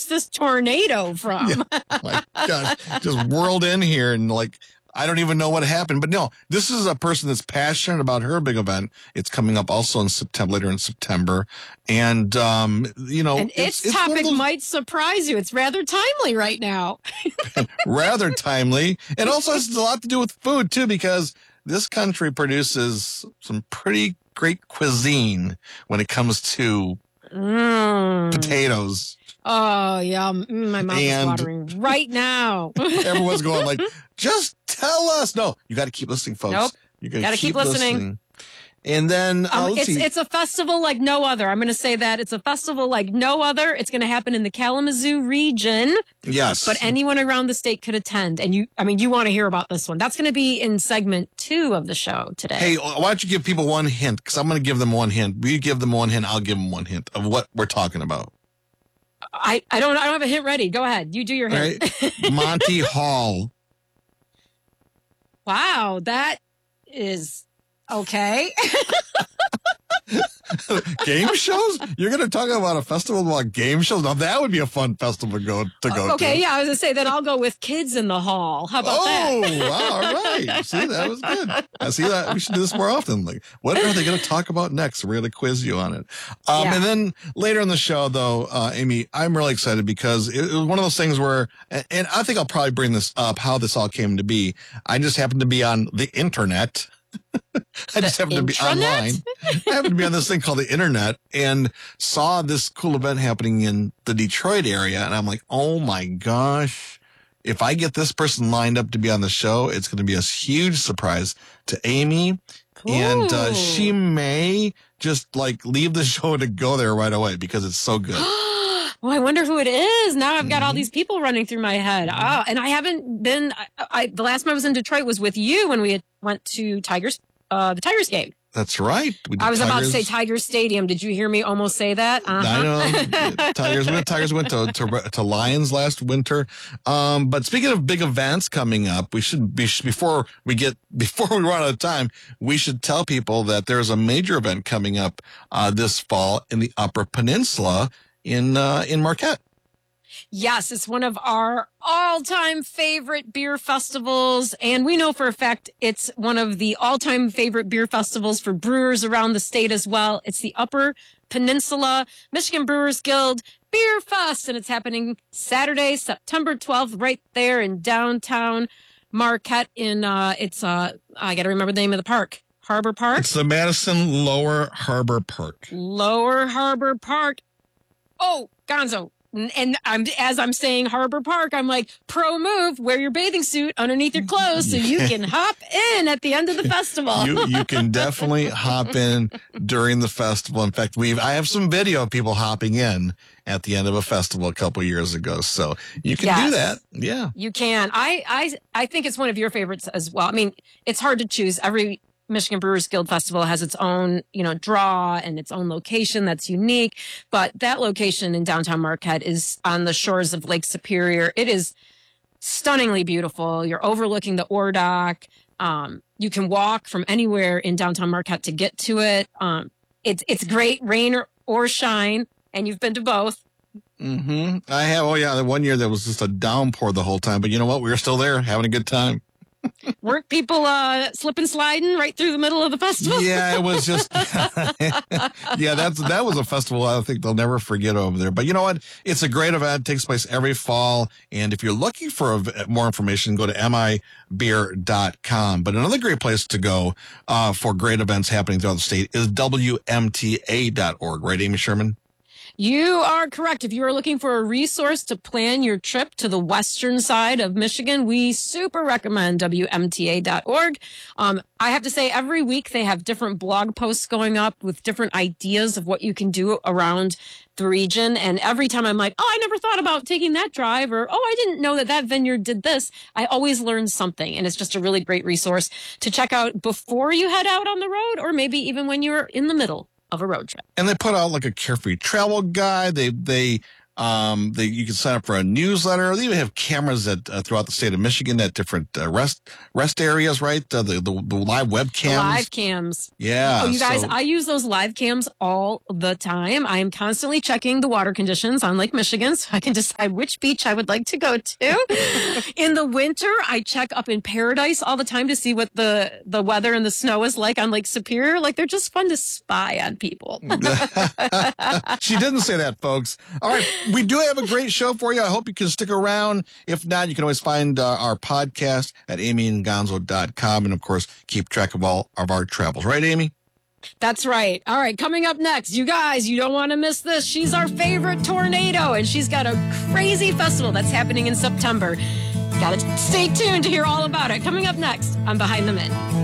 this tornado from? Yeah. My gosh, just whirled in here and I don't even know what happened. But no, this is a person that's passionate about her big event. It's coming up also in September, later in September. And, and its topic might surprise you. It's rather timely right now. Rather timely. It also has a lot to do with food, too, because this country produces some pretty great cuisine when it comes to potatoes. Oh, yeah. My mouth is watering right now. Everyone's going just tell us. No, you got to keep listening, folks. Nope. You got to keep listening. And then it's a festival like no other. I'm going to say that it's a festival like no other. It's going to happen in the Kalamazoo region. Yes. But anyone around the state could attend. And you want to hear about this one. That's going to be in segment 2 of the show today. Hey, why don't you give people one hint? Because I'm going to give them one hint. You give them one hint. I'll give them one hint of what we're talking about. I don't have a hint ready. Go ahead. You do your hint. Right. Monty Hall. Wow, that is okay. Game shows? You're going to talk about a festival about game shows? Now, that would be a fun festival to go to. Okay, yeah, I was going to say, then I'll go with Kids in the Hall. How about that? Oh, wow, all right. See, that was good. I see that. We should do this more often. What are they going to talk about next? We're going to quiz you on it. And then later in the show, though, Amy, I'm really excited because it was one of those things where, and I think I'll probably bring this up, how this all came to be. I just happened to be on the internet. I just happened to be online. I happened to be on this thing called the internet and saw this cool event happening in the Detroit area. And I'm like, oh my gosh, if I get this person lined up to be on the show, it's going to be a huge surprise to Amy. Cool. And she may just leave the show to go there right away because it's so good. Well, I wonder who it is. Now I've got all these people running through my head. Oh, and I haven't been, the last time I was in Detroit was with you when we went to the Tigers game. That's right. I was about to say Tiger Stadium. Did you hear me almost say that? I know. Tigers went to Lions last winter. But speaking of big events coming up, we should before we run out of time, we should tell people that there's a major event coming up this fall in the Upper Peninsula in Marquette. Yes, it's one of our all-time favorite beer festivals, and we know for a fact it's one of the all-time favorite beer festivals for brewers around the state as well. It's the Upper Peninsula Michigan Brewers Guild Beer Fest, and it's happening Saturday, September 12th, right there in downtown Marquette. I got to remember the name of the park. Harbor Park? It's the Madison Lower Harbor Park. Lower Harbor Park. Oh, Gonzo. And as I'm saying Harbor Park, I'm like, pro move, wear your bathing suit underneath your clothes so you can hop in at the end of the festival. You can definitely hop in during the festival. In fact, I have some video of people hopping in at the end of a festival a couple years ago. So you can do that. Yeah. You can. I think it's one of your favorites as well. I mean, it's hard to choose. Every Michigan Brewers Guild Festival has its own, draw and its own location that's unique. But that location in downtown Marquette is on the shores of Lake Superior. It is stunningly beautiful. You're overlooking the Ore Dock. You can walk from anywhere in downtown Marquette to get to it. It's great, rain or shine, and you've been to both. Mm-hmm. I have. Oh, yeah. The one year there was just a downpour the whole time. But you know what? We were still there having a good time. Weren't people slip and sliding right through the middle of the festival? Yeah, it was just, that was a festival I think they'll never forget over there. But you know what? It's a great event. It takes place every fall. And if you're looking for more information, go to mibeer.com. But another great place to go for great events happening throughout the state is WMTA.org. Right, Amy Sherman? You are correct. If you are looking for a resource to plan your trip to the western side of Michigan, we super recommend WMTA.org. I have to say, every week they have different blog posts going up with different ideas of what you can do around the region. And every time I'm like, oh, I never thought about taking that drive, or, oh, I didn't know that vineyard did this. I always learn something. And it's just a really great resource to check out before you head out on the road, or maybe even when you're in the middle of a road trip. And they put out a carefree travel guide. They You can sign up for a newsletter. They even have cameras throughout the state of Michigan at different rest areas, right? The live webcams. Live cams. Yeah. Oh, you guys, I use those live cams all the time. I am constantly checking the water conditions on Lake Michigan so I can decide which beach I would like to go to. In the winter, I check up in Paradise all the time to see what the weather and the snow is like on Lake Superior. Like, they're just fun to spy on people. She didn't say that, folks. All right. We do have a great show for you. I hope you can stick around. If not, you can always find our podcast at amyandgonzo.com. And, of course, keep track of all of our travels. Right, Amy? That's right. All right. Coming up next, you guys, you don't want to miss this. She's our favorite tornado, and she's got a crazy festival that's happening in September. Got to stay tuned to hear all about it. Coming up next on Behind the Mint.